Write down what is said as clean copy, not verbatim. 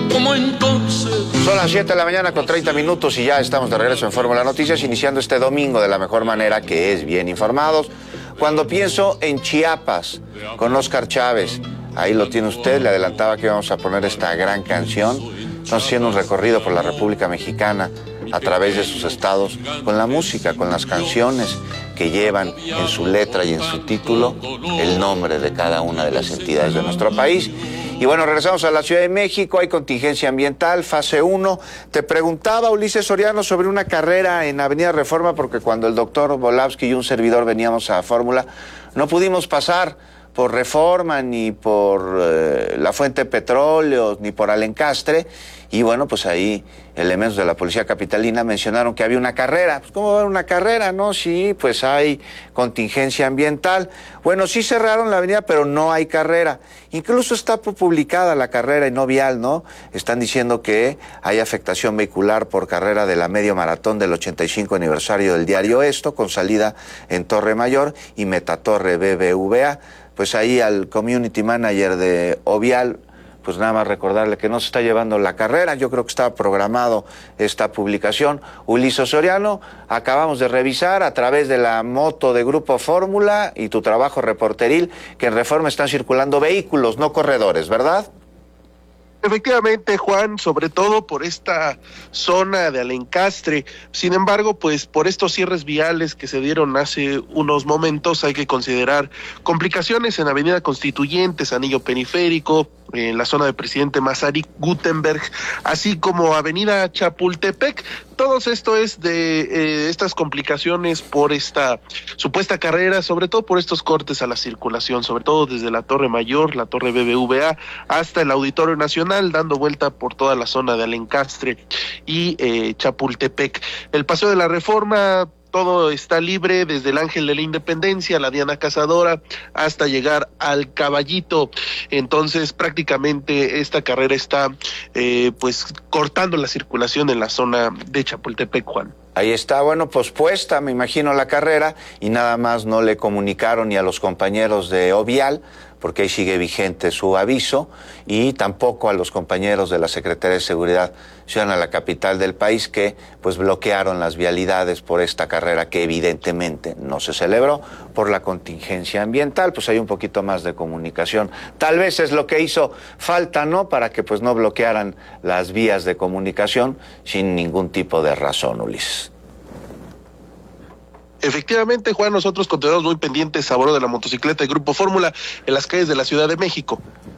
como entonces. Son las 7 de la mañana con 30 minutos y ya estamos de regreso en Fórmula Noticias, iniciando este domingo de la mejor manera, que es bien informados. Cuando pienso en Chiapas, con Óscar Chávez, ahí lo tiene usted, le adelantaba que íbamos a poner esta gran canción. Estamos haciendo un recorrido por la República Mexicana a través de sus estados, con la música, con las canciones que llevan en su letra y en su título el nombre de cada una de las entidades de nuestro país. Y bueno, regresamos a la Ciudad de México, hay contingencia ambiental, fase 1. Te preguntaba, Ulises Soriano, sobre una carrera en Avenida Reforma, porque cuando el doctor Volavsky y un servidor veníamos a Fórmula, no pudimos pasar por Reforma, ni por la Fuente de Petróleos, ni por Alencastre. Y bueno, pues ahí elementos de la Policía Capitalina mencionaron que había una carrera. Pues, ¿cómo va a haber una carrera? No, sí, pues hay contingencia ambiental. Bueno, sí cerraron la avenida, pero no hay carrera. Incluso está publicada la carrera en no vial, ¿no? Están diciendo que hay afectación vehicular por carrera de la medio maratón del 85 aniversario del diario Esto, con salida en Torre Mayor y Metatorre BBVA. Pues ahí al community manager de Ovial, pues nada más recordarle que no se está llevando la carrera. Yo creo que estaba programado esta publicación. Ulises Soriano, acabamos de revisar a través de la moto de Grupo Fórmula y tu trabajo reporteril que en Reforma están circulando vehículos, no corredores, ¿verdad? Efectivamente, Juan, sobre todo por esta zona de Alencastre. Sin embargo, pues por estos cierres viales que se dieron hace unos momentos, hay que considerar complicaciones en Avenida Constituyentes, Anillo Periférico, en la zona de Presidente Masaryk Gutenberg, así como Avenida Chapultepec. Todo esto es de estas complicaciones por esta supuesta carrera, sobre todo por estos cortes a la circulación, sobre todo desde la Torre Mayor, la Torre BBVA, hasta el Auditorio Nacional, dando vuelta por toda la zona de Alencastre y Chapultepec. El Paseo de la Reforma, todo está libre desde el Ángel de la Independencia, la Diana Cazadora, hasta llegar al Caballito. Entonces, prácticamente esta carrera está pues cortando la circulación en la zona de Chapultepec, Juan. Ahí está, bueno, pospuesta, me imagino, la carrera, y nada más no le comunicaron ni a los compañeros de Ovial, porque ahí sigue vigente su aviso, y tampoco a los compañeros de la Secretaría de Seguridad Ciudadana de la capital del país, que pues bloquearon las vialidades por esta carrera que evidentemente no se celebró por la contingencia ambiental. Pues hay un poquito más de comunicación. Tal vez es lo que hizo falta, ¿no?, para que pues no bloquearan las vías de comunicación sin ningún tipo de razón, Ulises. Efectivamente, Juan, nosotros continuamos muy pendientes a bordo de la motocicleta de Grupo Fórmula en las calles de la Ciudad de México.